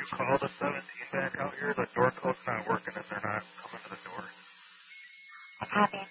call the 17 back out here? The door code's not working and they're not coming to the door. Copy.